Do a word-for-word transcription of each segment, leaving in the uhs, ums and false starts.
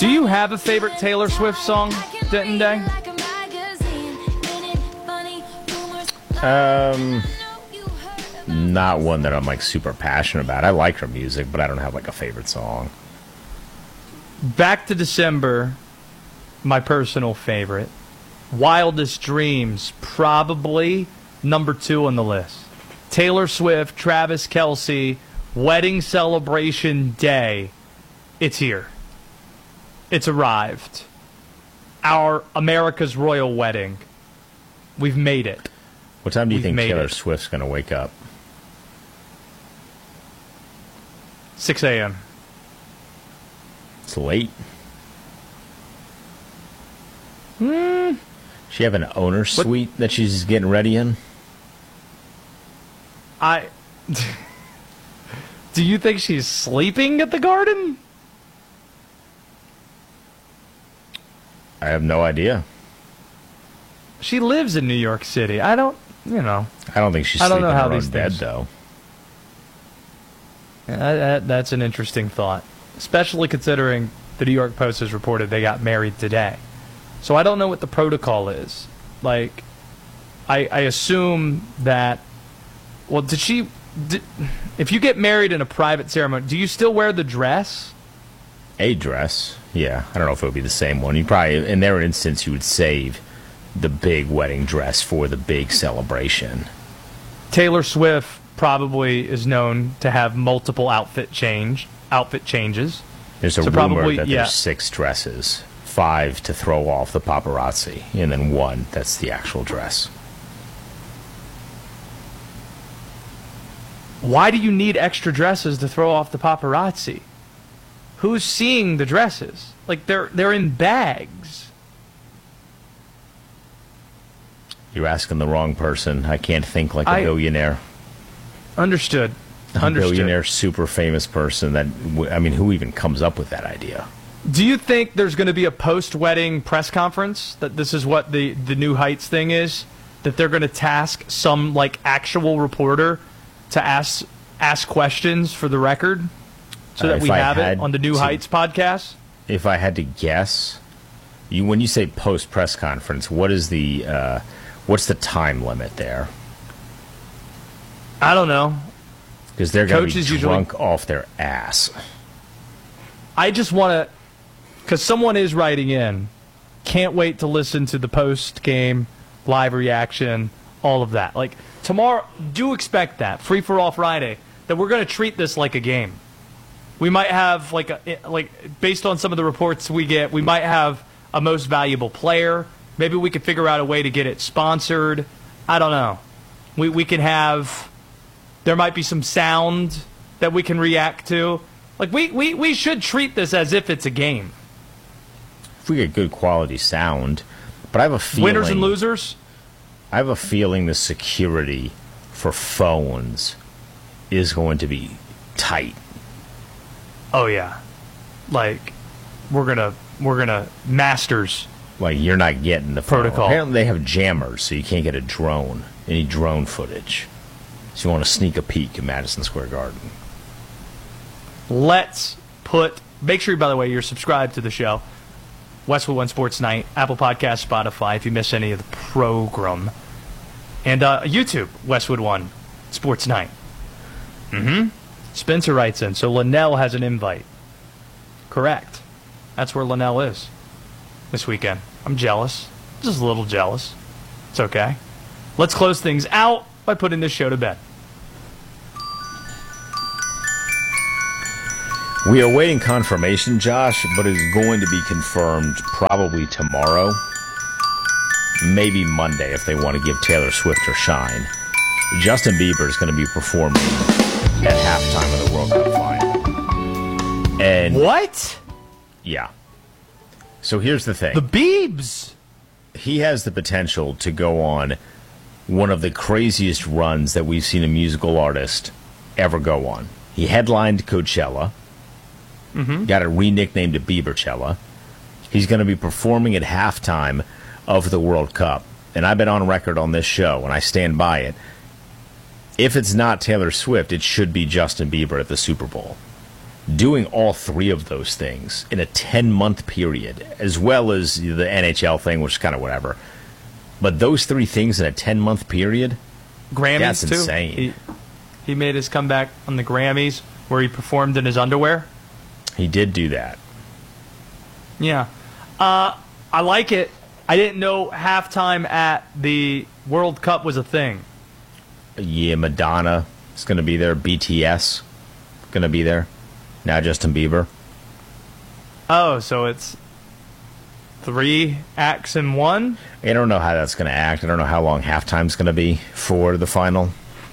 Do you have a favorite Taylor Swift song, Denton Day? Um, not one that I'm like super passionate about. I like her music, but I don't have like a favorite song. Back to December, my personal favorite. Wildest Dreams, probably number two on the list. Taylor Swift, Travis Kelce, Wedding Celebration Day. It's here. It's arrived. Our America's Royal Wedding. We've made it. What time do you We've think Taylor it. Swift's going to wake up? six a.m. It's late. Hmm. She have an owner suite that she's getting ready in? I... Do you think she's sleeping at the Garden? I have no idea. She lives in New York City. I don't, you know. I don't think she's I don't sleeping know how in her these own bed, things- though. Yeah, that, that's an interesting thought, especially considering the New York Post has reported they got married today. So I don't know what the protocol is. Like, I, I assume that, well, did she, did, if you get married in a private ceremony, do you still wear the dress? A dress, yeah. I don't know if it would be the same one. You probably, in their instance, you would save the big wedding dress for the big celebration. Taylor Swift probably is known to have multiple outfit change, outfit changes. There's a So rumor probably- that yeah. there's six dresses, five to throw off the paparazzi, and then one that's the actual dress. Why do you need extra dresses to throw off the paparazzi? Who's seeing the dresses? Like, they're they're in bags. You're asking the wrong person. I can't think like a I- billionaire. Understood. A Understood. billionaire, super famous person that, w- I mean, who even comes up with that idea? Do you think there's going to be a post-wedding press conference? That this is what the, the New Heights thing is? That they're going to task some, like, actual reporter to ask ask questions for the record? So Uh, that if we I have it had on the New to- Heights podcast? If I had to guess, you when you say post press conference, what is the uh, what's the time limit there? I don't know. Because they're going to be Coaches usually- drunk off their ass. I just want to, because someone is writing in, can't wait to listen to the post-game live reaction, all of that. Like, tomorrow, do expect that, Free for All Friday, that we're going to treat this like a game. We might have, like, a, like based on some of the reports we get, we might have a most valuable player. Maybe we could figure out a way to get it sponsored. I don't know. We we can have, there might be some sound that we can react to. Like, we, we, we should treat this as if it's a game. If we get good quality sound, but I have a feeling Winners and losers? I have a feeling the security for phones is going to be tight. Oh, yeah. Like, we're going to, we're going to, Masters. Like, you're not getting the phone. Protocol. Apparently they have jammers, so you can't get a drone, any drone footage. So you want to sneak a peek at Madison Square Garden. Let's put, make sure, by the way, you're subscribed to the show. Westwood One Sports Night, Apple Podcasts, Spotify, if you miss any of the program. And uh, YouTube, Westwood One Sports Night. Mm-hmm. Spencer writes in, so Linnell has an invite. Correct. That's where Linnell is this weekend. I'm jealous. Just a little jealous. It's okay. Let's close things out by putting this show to bed. We are waiting confirmation, Josh, but it's going to be confirmed probably tomorrow. Maybe Monday if they want to give Taylor Swift her shine. Justin Bieber is going to be performing at halftime of the World Cup final. And What? yeah. So here's the thing. The Biebs. He has the potential to go on one of the craziest runs that we've seen a musical artist ever go on. He headlined Coachella. Mm-hmm. Got a re-nickname to Biebercella. He's going to be performing at halftime of the World Cup. And I've been on record on this show, and I stand by it. If it's not Taylor Swift, it should be Justin Bieber at the Super Bowl. doing all three of those things in a ten-month period, as well as the N H L thing, which is kind of whatever. But those three things in a ten-month period, Grammys, that's too. insane. He, he made his comeback on the Grammys where he performed in his underwear. He did do that. Yeah. Uh, I like it. I didn't know halftime at the World Cup was a thing. Yeah, Madonna is going to be there. B T S going to be there. Now Justin Bieber. Oh, so it's three acts in one? I don't know how that's going to act. I don't know how long halftime's going to be for the final.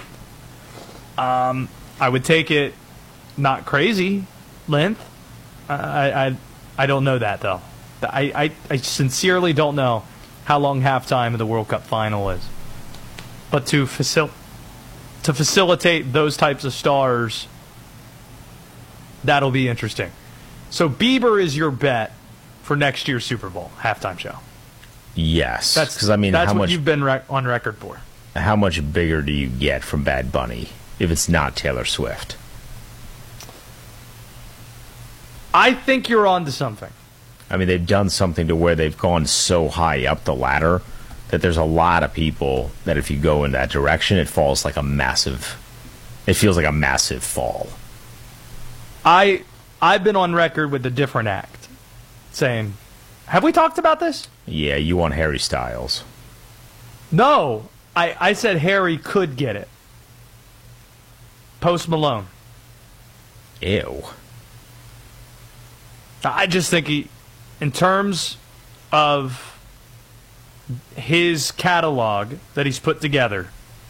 Um, I would take it not crazy length. I I, I don't know that, though. I, I, I sincerely don't know how long halftime of the World Cup final is. But to facil- to facilitate those types of stars, that'll be interesting. So Bieber is your bet for next year's Super Bowl halftime show. Yes, that's because I mean, that's how what much you've been rec- on record for. How much bigger do you get from Bad Bunny if it's not Taylor Swift? I think you're onto something. I mean, they've done something to where they've gone so high up the ladder that there's a lot of people that if you go in that direction, it falls like a massive. It feels like a massive fall. I I've been on record with a different act, saying, have we talked about this? Yeah, you want Harry Styles. No, I, I said Harry could get it. Post Malone. Ew. I just think he, in terms of his catalog that he's put together,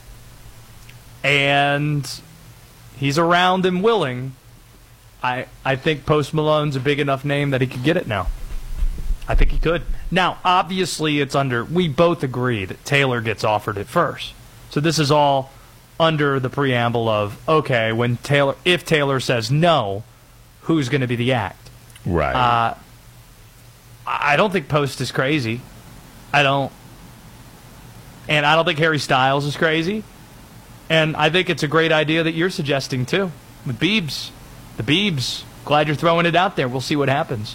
and he's around and willing, I I think Post Malone's a big enough name that he could get it now. I think he could. Now, obviously, it's under, we both agree that Taylor gets offered it first. So this is all under the preamble of, okay, when Taylor, if Taylor says no, who's going to be the act? Right. Uh, I don't think Post is crazy. I don't. And I don't think Harry Styles is crazy. And I think it's a great idea that you're suggesting, too, with Biebs. The Biebs. Glad you're throwing it out there. We'll see what happens.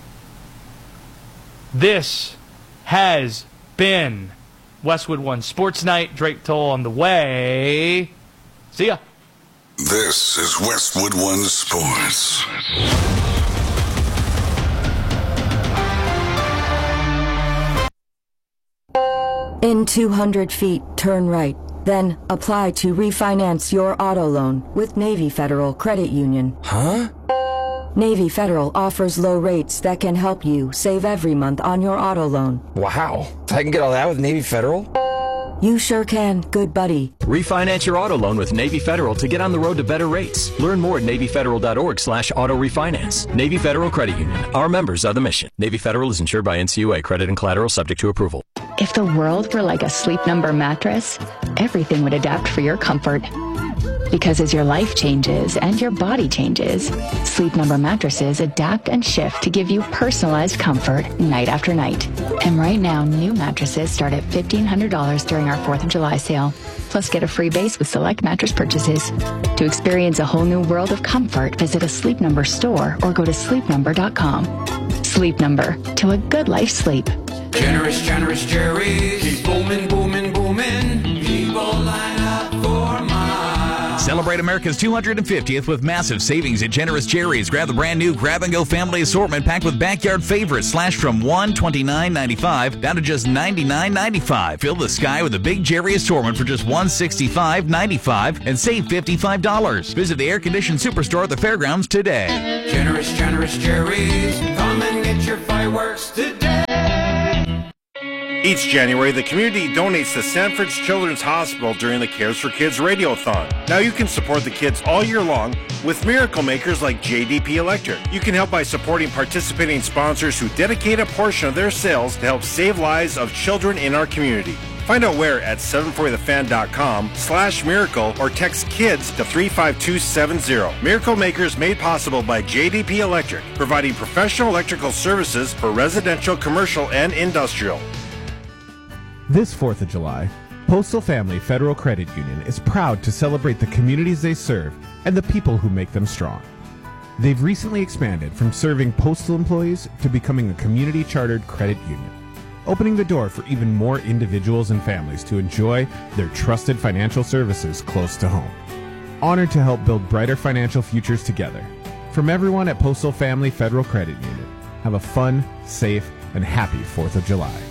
This has been Westwood One Sports Night. Drake Toll on the way. See ya. This is Westwood One Sports. In two hundred feet, turn right. Then apply to refinance your auto loan with Navy Federal Credit Union. Huh? Navy Federal offers low rates that can help you save every month on your auto loan. Wow. I can get all that with Navy Federal? You sure can, good buddy. Refinance your auto loan with Navy Federal to get on the road to better rates. Learn more at NavyFederal.org slash auto refinance. Navy Federal Credit Union. Our members are the mission. Navy Federal is insured by N C U A. Credit and collateral subject to approval. If the world were like a Sleep Number mattress, everything would adapt for your comfort. Because as your life changes and your body changes, Sleep Number mattresses adapt and shift to give you personalized comfort night after night. And right now, new mattresses start at fifteen hundred dollars during our fourth of July sale. Plus, get a free base with select mattress purchases. To experience a whole new world of comfort, visit a Sleep Number store or go to sleep number dot com. Sleep Number, to a good life sleep. Generous, generous Jerry's. Keep booming, booming, booming. People line up for mine. Celebrate America's two hundred fiftieth with massive savings at Generous Jerry's. Grab the brand new Grab and Go family assortment packed with backyard favorites, slashed from one hundred twenty-nine ninety-five down to just ninety-nine ninety-five. Fill the sky with a big Jerry assortment for just one hundred sixty-five ninety-five and save fifty-five dollars. Visit the air-conditioned superstore at the fairgrounds today. Generous, generous Jerry's. Come and get your fireworks today. Each January, the community donates to Sanford's Children's Hospital during the Cares for Kids Radiothon. Now you can support the kids all year long with miracle makers like J D P Electric. You can help by supporting participating sponsors who dedicate a portion of their sales to help save lives of children in our community. Find out where at seven forty the fan dot com slash miracle or text KIDS to three five two seven zero. Miracle Makers made possible by J D P Electric, providing professional electrical services for residential, commercial, and industrial. This fourth of July, Postal Family Federal Credit Union is proud to celebrate the communities they serve and the people who make them strong. They've recently expanded from serving postal employees to becoming a community-chartered credit union, opening the door for even more individuals and families to enjoy their trusted financial services close to home. Honored to help build brighter financial futures together. From everyone at Postal Family Federal Credit Union, have a fun, safe, and happy fourth of July.